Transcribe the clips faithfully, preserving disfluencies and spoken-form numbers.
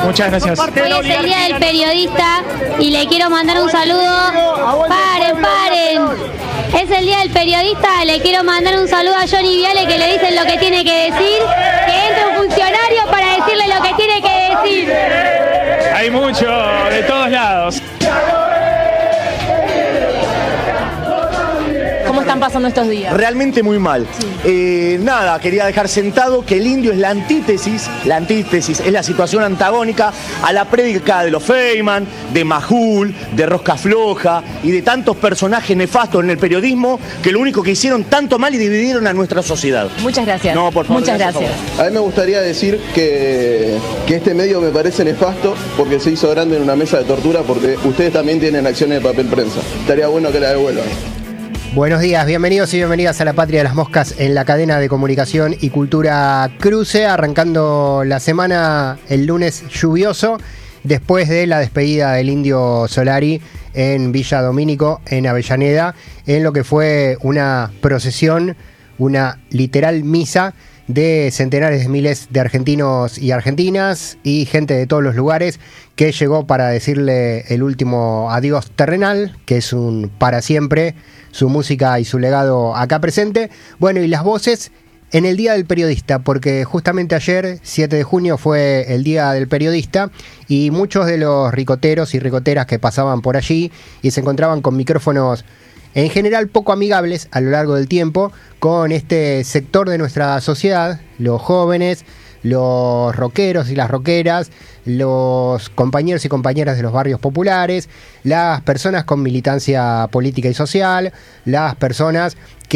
Muchas gracias. Hoy es el Día del Periodista y le quiero mandar un saludo. Paren, paren. Es el Día del Periodista, le quiero mandar un saludo a Johnny Viale, que le dicen lo que tiene que decir, que entre un funcionario para decirle lo que tiene que decir. Hay mucho de todos lados. ¿Cómo están pasando estos días? Realmente muy mal. Sí. Eh, nada, quería dejar sentado que el indio es la antítesis, la antítesis es la situación antagónica a la prédica de los Feynman, de Majul, de Rosca Floja y de tantos personajes nefastos en el periodismo que lo único que hicieron tanto mal y dividieron a nuestra sociedad. Muchas gracias. No, por favor. Muchas gracias. A mí me gustaría decir que, que este medio me parece nefasto porque se hizo grande en una mesa de tortura porque ustedes también tienen acciones de papel prensa. Estaría bueno que la devuelvan. Buenos días, bienvenidos y bienvenidas a la Patria de las Moscas en la cadena de comunicación y cultura Cruce, arrancando la semana el lunes lluvioso, después de la despedida del Indio Solari en Villa Domínico, en Avellaneda, en lo que fue una procesión, una literal misa de centenares de miles de argentinos y argentinas y gente de todos los lugares que llegó para decirle el último adiós terrenal, que es un para siempre, su música y su legado acá presente. Bueno, y las voces en el Día del Periodista, porque justamente ayer, siete de junio, fue el Día del Periodista y muchos de los ricoteros y ricoteras que pasaban por allí y se encontraban con micrófonos en general poco amigables a lo largo del tiempo con este sector de nuestra sociedad, los jóvenes, los rockeros y las rockeras, los compañeros y compañeras de los barrios populares, las personas con militancia política y social, las personas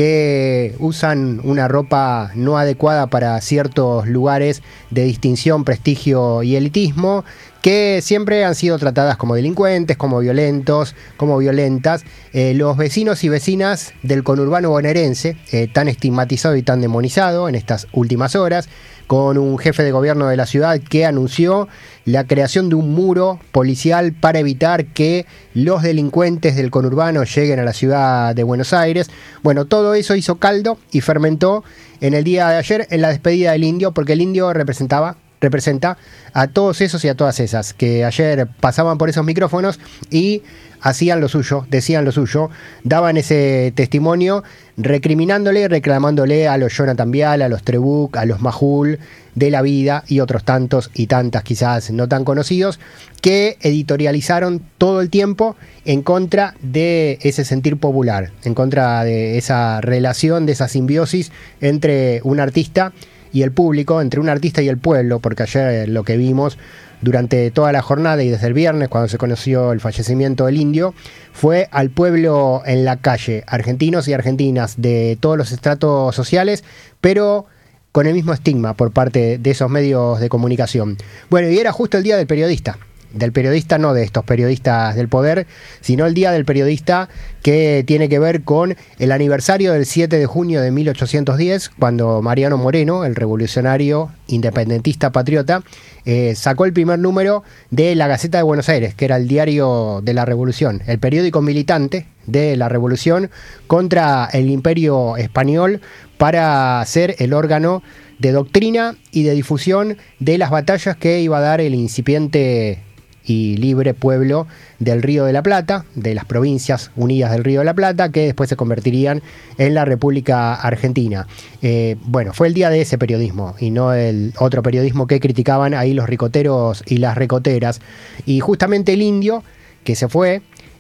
que usan una ropa no adecuada para ciertos lugares de distinción, prestigio y elitismo, que siempre han sido tratadas como delincuentes, como violentos, como violentas, eh, los vecinos y vecinas del conurbano bonaerense, eh, tan estigmatizado y tan demonizado en estas últimas horas, con un jefe de gobierno de la ciudad que anunció la creación de un muro policial para evitar que los delincuentes del conurbano lleguen a la ciudad de Buenos Aires. Bueno, todo eso hizo caldo y fermentó en el día de ayer en la despedida del Indio, porque el Indio representaba representa a todos esos y a todas esas que ayer pasaban por esos micrófonos y hacían lo suyo, decían lo suyo, daban ese testimonio recriminándole y reclamándole a los Jonathan Vial, a los Trebuch, a los Majul de la vida y otros tantos y tantas quizás no tan conocidos que editorializaron todo el tiempo en contra de ese sentir popular, en contra de esa relación, de esa simbiosis entre un artista y el público, entre un artista y el pueblo, porque ayer lo que vimos durante toda la jornada y desde el viernes, cuando se conoció el fallecimiento del Indio, fue al pueblo en la calle, argentinos y argentinas de todos los estratos sociales, pero con el mismo estigma por parte de esos medios de comunicación. Bueno, y era justo el Día del Periodista. Del periodista, no de estos periodistas del poder, sino el Día del Periodista, que tiene que ver con el aniversario del siete de junio de mil ochocientos diez, cuando Mariano Moreno, el revolucionario independentista patriota, eh, sacó el primer número de La Gaceta de Buenos Aires, que era el diario de la Revolución, el periódico militante de la Revolución contra el Imperio Español, para ser el órgano de doctrina y de difusión de las batallas que iba a dar el incipiente y libre pueblo del Río de la Plata, de las provincias unidas del Río de la Plata, que después se convertirían en la República Argentina. Eh, bueno, fue el día de ese periodismo y no el otro periodismo que criticaban ahí los ricoteros y las ricoteras. Y justamente el Indio, que se fue,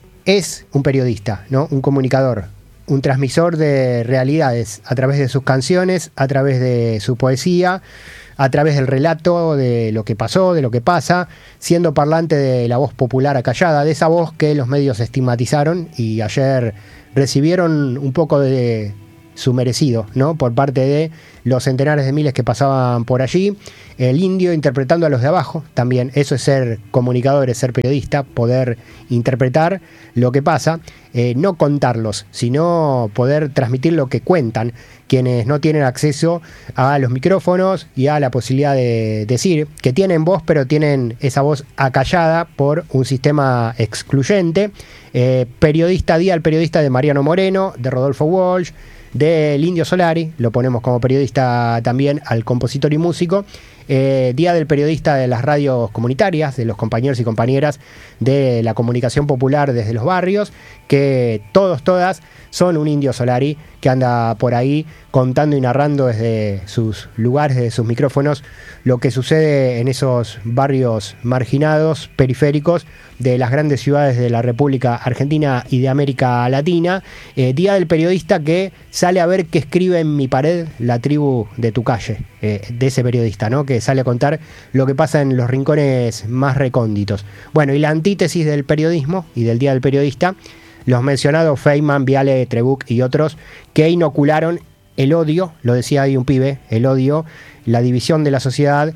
es un periodista, ¿no? Un comunicador, un transmisor de realidades a través de sus canciones, a través de su poesía, a través del relato de lo que pasó, de lo que pasa, siendo parlante de la voz popular acallada, de esa voz que los medios estigmatizaron y ayer recibieron un poco de su merecido, ¿no? Por parte de los centenares de miles que pasaban por allí. El Indio interpretando a los de abajo también. Eso es ser comunicador, es ser periodista, poder interpretar lo que pasa, eh, no contarlos, sino poder transmitir lo que cuentan quienes no tienen acceso a los micrófonos y a la posibilidad de decir, que tienen voz, pero tienen esa voz acallada por un sistema excluyente. Eh, periodista Día, el periodista de Mariano Moreno, de Rodolfo Walsh, del Indio Solari, lo ponemos como periodista también al compositor y músico. Eh, Día del Periodista de las radios comunitarias, de los compañeros y compañeras de la comunicación popular desde los barrios, que todos, todas son un Indio Solari que anda por ahí contando y narrando desde sus lugares, desde sus micrófonos, lo que sucede en esos barrios marginados, periféricos, de las grandes ciudades de la República Argentina y de América Latina. Eh, Día del Periodista que sale a ver qué escribe en mi pared la tribu de tu calle, eh, de ese periodista, ¿no? Que sale a contar lo que pasa en los rincones más recónditos. Bueno, y la antítesis del periodismo y del Día del Periodista, los mencionados Feynman, Viale, Trebuch y otros que inocularon el odio, lo decía ahí un pibe, el odio, la división de la sociedad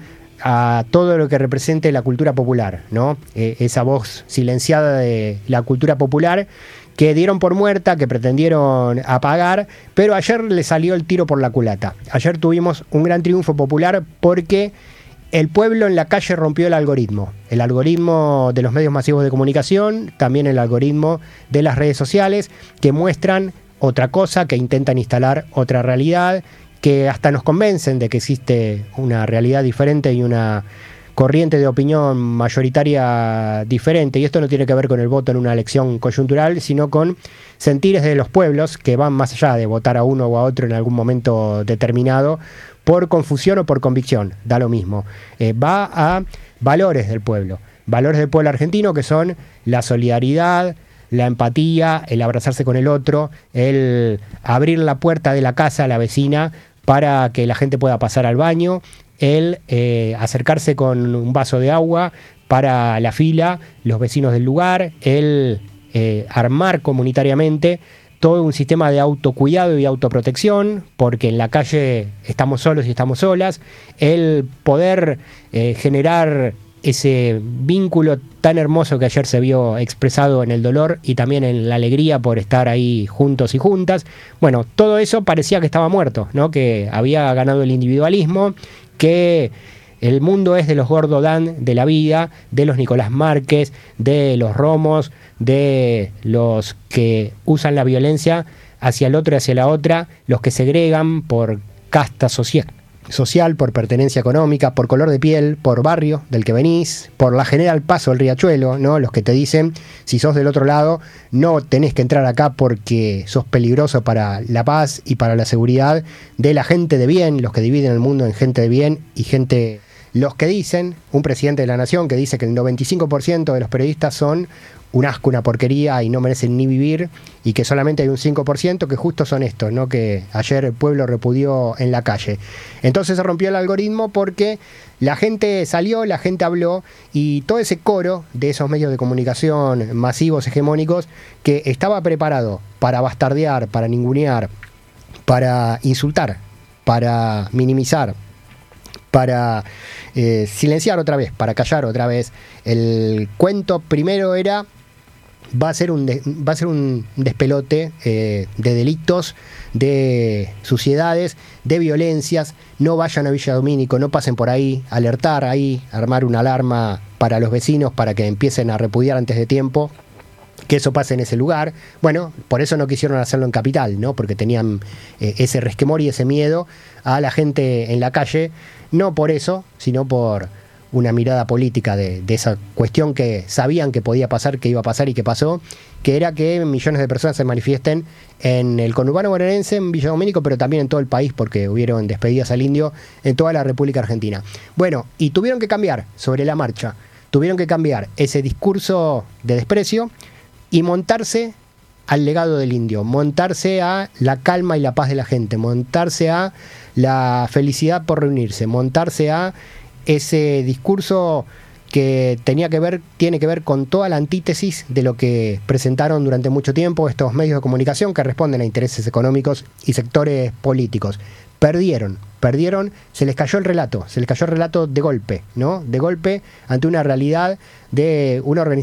a todo lo que represente la cultura popular, ¿no? Eh, esa voz silenciada de la cultura popular que dieron por muerta, que pretendieron apagar, pero ayer le salió el tiro por la culata. Ayer tuvimos un gran triunfo popular porque el pueblo en la calle rompió el algoritmo. El algoritmo de los medios masivos de comunicación, también el algoritmo de las redes sociales, que muestran otra cosa, que intentan instalar otra realidad, que hasta nos convencen de que existe una realidad diferente y una corriente de opinión mayoritaria diferente. Y esto no tiene que ver con el voto en una elección coyuntural, sino con sentires de los pueblos que van más allá de votar a uno o a otro en algún momento determinado, por confusión o por convicción, da lo mismo. Eh, va a valores del pueblo, valores del pueblo argentino que son la solidaridad, la empatía, el abrazarse con el otro, el abrir la puerta de la casa a la vecina para que la gente pueda pasar al baño, el eh, acercarse con un vaso de agua para la fila, los vecinos del lugar, el eh, armar comunitariamente todo un sistema de autocuidado y autoprotección, porque en la calle estamos solos y estamos solas, el poder eh, generar ese vínculo tan hermoso que ayer se vio expresado en el dolor y también en la alegría por estar ahí juntos y juntas. Bueno, todo eso parecía que estaba muerto, ¿no? Que había ganado el individualismo, que el mundo es de los Gordo Dan de la vida, de los Nicolás Márquez, de los Romos, de los que usan la violencia hacia el otro y hacia la otra, los que segregan por casta social, social, por pertenencia económica, por color de piel, por barrio del que venís, por la General Paso, el Riachuelo, ¿no? Los que te dicen, si sos del otro lado, no tenés que entrar acá porque sos peligroso para la paz y para la seguridad de la gente de bien, los que dividen el mundo en gente de bien y gente... Los que dicen, un presidente de la nación que dice que el noventa y cinco por ciento de los periodistas son un asco, una porquería y no merecen ni vivir, y que solamente hay un cinco por ciento que justo son estos, ¿no? Que ayer el pueblo repudió en la calle. Entonces se rompió el algoritmo porque la gente salió, la gente habló, y todo ese coro de esos medios de comunicación masivos, hegemónicos, que estaba preparado para bastardear, para ningunear, para insultar, para minimizar, para eh, silenciar otra vez, para callar otra vez. El cuento primero era, va a ser un, de, va a ser un despelote eh, de delitos, de suciedades, de violencias, no vayan a Villa Domínico, no pasen por ahí, alertar ahí, armar una alarma para los vecinos para que empiecen a repudiar antes de tiempo que eso pase en ese lugar. Bueno, por eso no quisieron hacerlo en Capital, ¿no? Porque tenían eh, ese resquemor y ese miedo a la gente en la calle, no por eso, sino por una mirada política de, de esa cuestión que sabían que podía pasar, que iba a pasar y que pasó, que era que millones de personas se manifiesten en el conurbano bonaerense, en Villa Domínico, pero también en todo el país, porque hubieron despedidas al indio en toda la República Argentina. Bueno, y tuvieron que cambiar sobre la marcha, tuvieron que cambiar ese discurso de desprecio y montarse al legado del indio, montarse a la calma y la paz de la gente, montarse a la felicidad por reunirse, montarse a ese discurso que tenía que ver, tiene que ver con toda la antítesis de lo que presentaron durante mucho tiempo estos medios de comunicación que responden a intereses económicos y sectores políticos. Perdieron, perdieron, se les cayó el relato, se les cayó el relato de golpe, ¿no? De golpe ante una realidad de una organización